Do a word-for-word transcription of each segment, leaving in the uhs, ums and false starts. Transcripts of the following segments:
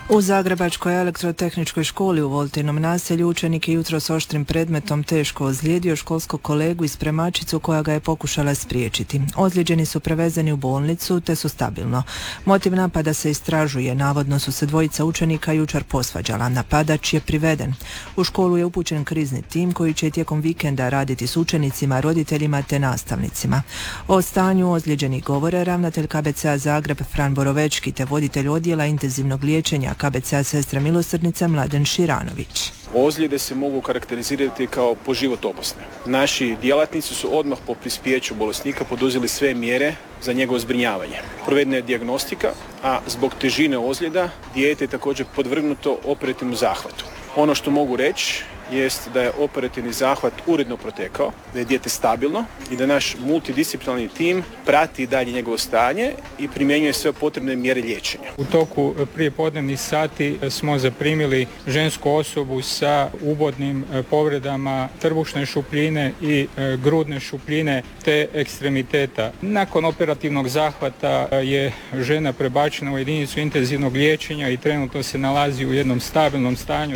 U Zagrebačkoj elektrotehničkoj školi u Voltinom naselju učenik je jutros oštrim predmetom teško ozlijedio školskog kolegu i spremačicu koja ga je pokušala spriječiti. Ozlijeđeni su prevezeni u bolnicu te su stabilno. Motiv napada se istražuje. Navodno su se dvojica učenika jučer posvađala. Napadač je priveden. U školu je upućen krizni tim koji će tijekom vikenda raditi s učenicima, roditeljima te nastavnicima. O stanju ozlijeđenih govore ravnatelj K B C-a Zagreb Fran Borovečki te voditelj odjela intenzivnog liječenja K B C-a Sestre milosrdnice Mladen Širanović. Ozljede se mogu karakterizirati kao po život opasne. Naši djelatnici su odmah po prispijeću bolesnika poduzeli sve mjere za njegovo zbrinjavanje. Provedena je dijagnostika, a zbog težine ozljeda dijete je također podvrgnuto operativnom zahvatu. Ono što mogu reći jest da je operativni zahvat uredno protekao, da je dijete stabilno i da naš multidisciplinarni tim prati dalje njegovo stanje i primjenjuje sve potrebne mjere liječenja. U toku prijepodnevnih sati smo zaprimili žensku osobu sa ubodnim povredama trbušne šupljine i grudne šupljine te ekstremiteta. Nakon operativnog zahvata je žena prebačena u jedinicu intenzivnog liječenja i trenutno se nalazi u jednom stabilnom stanju.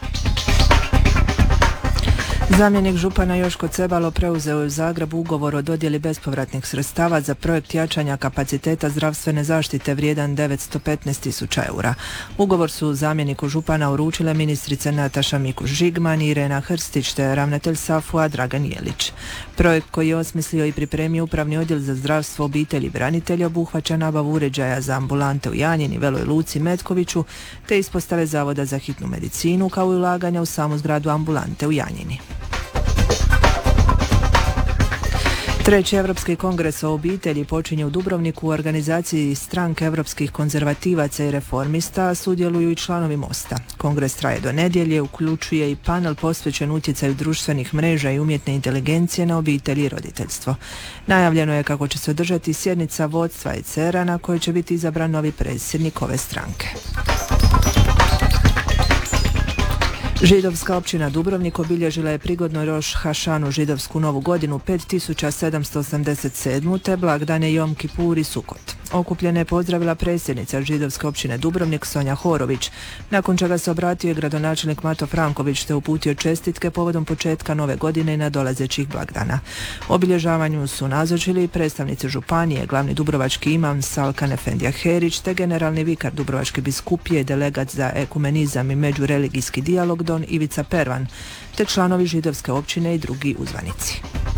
Zamjenik župana Joško Cebalo preuzeo je u Zagrebu ugovor o dodjeli bespovratnih sredstava za projekt jačanja kapaciteta zdravstvene zaštite vrijedan devetsto petnaest tisuća eura. Ugovor su zamjeniku župana uručile ministrice Nataša Mikuš-Žigman i Irena Hrstić te ravnatelj S A F U-a Dragan Jelić. Projekt koji je osmislio i pripremio Upravni odjel za zdravstvo, obitelj i branitelja obuhvaća nabavu uređaja za ambulante u Janjini, Veloj Luci, Metkoviću te ispostave Zavoda za hitnu medicinu kao i ulaganja u samu zgradu ambulante u Janjini. Treći Europski kongres o obitelji počinje u Dubrovniku. U organizaciji stranke europskih konzervativaca i reformista, a sudjeluju i članovi Mosta. Kongres traje do nedjelje, uključuje i panel posvećen utjecaju društvenih mreža i umjetne inteligencije na obitelj i roditeljstvo. Najavljeno je kako će se održati sjednica vodstva E C R-a na kojoj će biti izabran novi predsjednik ove stranke. Židovska općina Dubrovnik obilježila je prigodno Roš Hašanu, židovsku novu godinu pet tisuća sedamsto osamdeset sedam. te blagdane Jom Kipur i Sukot. Okupljene je pozdravila predsjednica židovske općine Dubrovnik Sonja Horović, nakon čega se obratio i gradonačelnik Mato Franković te uputio čestitke povodom početka nove godine i nadolazećih blagdana. Obilježavanju su nazočili predstavnici županije, glavni dubrovački imam Salkan Efendija Herić te generalni vikar Dubrovačke biskupije i delegat za ekumenizam i međureligijski dijalog Don Ivica Pervan, te članovi židovske općine i drugi uzvanici.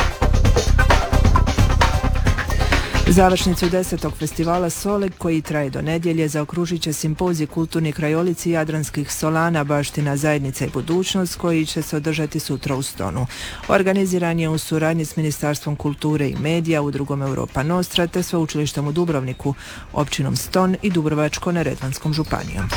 Završnicu desetog festivala Soleg, koji traje do nedjelje, zaokružit će simpozij Kulturni krajolici Jadranskih solana, baština, zajednica i budućnost, koji će se održati sutra u Stonu. Organiziran je u suradnji s Ministarstvom kulture i medija, Udrugom Europa Nostra te Sveučilištem u Dubrovniku, općinom Ston i Dubrovačko-neretvanskom županijom.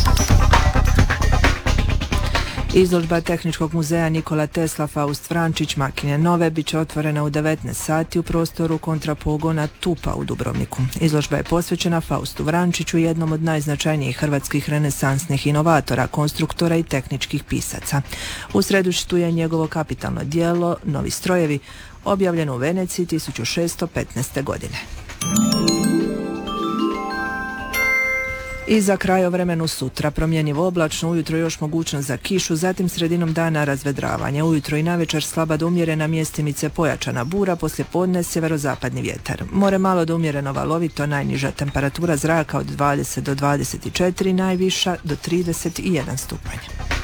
Izložba Tehničkog muzeja Nikola Tesla Faust Vrančić Makine Nove bit će otvorena u devetnaest sati u prostoru kontrapogona Tupa u Dubrovniku. Izložba je posvećena Faustu Vrančiću, jednom od najznačajnijih hrvatskih renesansnih inovatora, konstruktora i tehničkih pisaca. U središtu je njegovo kapitalno djelo Novi strojevi, objavljeno u Veneciji tisuću šesto petnaeste. godine. I za kraj o vremenu sutra. Promjenjivo oblačno, ujutro još mogućnost za kišu, zatim sredinom dana razvedravanje. Ujutro i navečer slaba do umjerena, mjestimice pojačana bura, poslije podne sjeverozapadni vjetar. More malo do umjereno valovito, najniža temperatura zraka od dvadeset do dvadeset četiri, najviša do trideset jedan stupanj.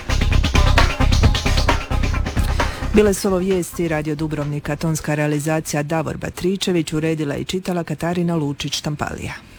Bile su ovo vijesti Radio Dubrovnika, tonska realizacija Davor Batričević, uredila i čitala Katarina Lučić-Tampalija.